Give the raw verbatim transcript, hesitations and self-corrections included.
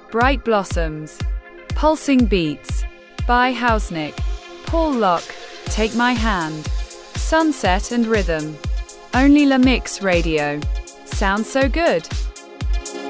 Bright Blossoms, Pulsing Beats, by Hausnick, Paul Locke, Take My Hand, Sunset and Rhythm. Only La Mix Radio. Sounds so good.